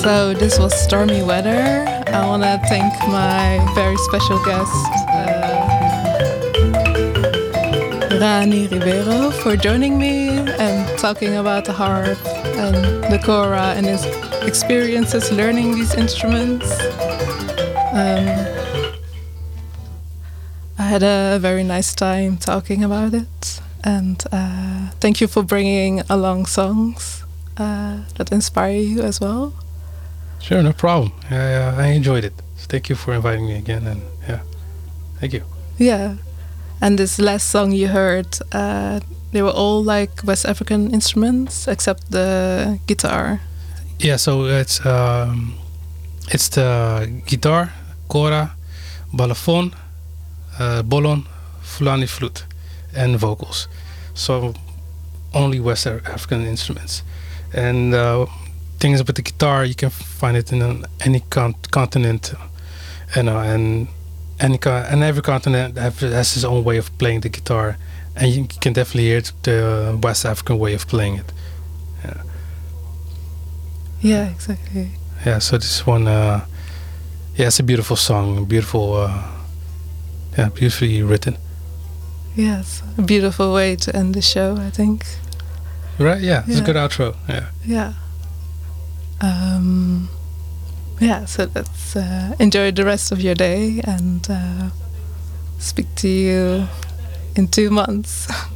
So this was Stormy Weather. I want to thank my very special guest, Rani Ribeiro, for joining me and talking about the harp and the kora and his experiences learning these instruments. I had a very nice time talking about it, and thank you for bringing along songs that inspire you as well. Sure, no problem. I enjoyed it. So thank you for inviting me again, and thank you. Yeah, and this last song you heard, they were all like West African instruments except the guitar. Yeah, so it's the guitar, kora, balafon, bolon, Fulani flute, and vocals. So only West African instruments. And thing is, with the guitar, you can find it in any continent, and every continent has its own way of playing the guitar, and you can definitely hear the West African way of playing it. Yeah, exactly. Yeah, so this one, it's a beautiful song, beautifully written. Yes, a beautiful way to end the show, I think. Right? Yeah, it's a good outro. Yeah. Yeah. So let's enjoy the rest of your day and speak to you in 2 months.